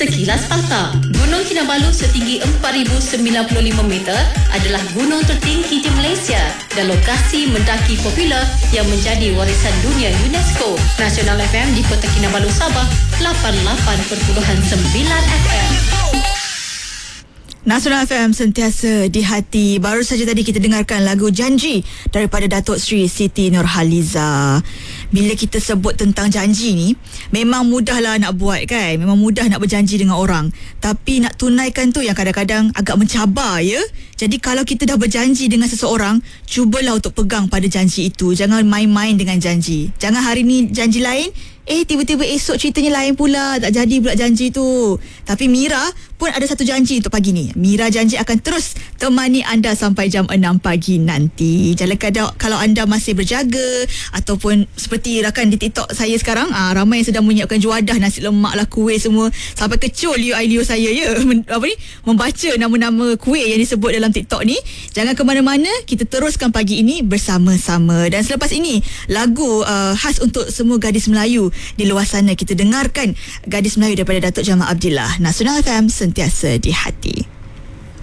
Sekilas fakta, Gunung Kinabalu setinggi 4,095 meter adalah gunung tertinggi di Malaysia dan lokasi mendaki popular yang menjadi warisan dunia UNESCO. Nasional FM di Kota Kinabalu, Sabah 88.9 FM. Nasional FM sentiasa di hati. Baru saja tadi kita dengarkan lagu Janji daripada Datuk Seri Siti Nurhaliza. Bila kita sebut tentang janji ni, memang mudahlah nak buat kan. Memang mudah nak berjanji dengan orang. Tapi nak tunaikan tu yang kadang-kadang agak mencabar ya. Jadi kalau kita dah berjanji dengan seseorang, cubalah untuk pegang pada janji itu. Jangan main-main dengan janji. Jangan hari ni janji lain, tiba-tiba esok ceritanya lain pula. Tak jadi pula janji tu. Tapi Mira pun ada satu janji untuk pagi ni. Mira janji akan terus temani anda sampai jam 6 pagi nanti. Jangan kalau anda masih berjaga ataupun seperti rakan di TikTok saya sekarang, ramai yang sedang menyiapkan juadah, nasi lemak lah, kuih semua. Sampai kecul liu saya ya. Membaca nama-nama kuih yang disebut dalam TikTok ni. Jangan ke mana-mana, kita teruskan pagi ini bersama-sama. Dan selepas ini, lagu khas untuk semua gadis Melayu di luar sana. Kita dengarkan Gadis Melayu daripada Datuk Jamal Abdillah. Nasional FM sentiasa di hati.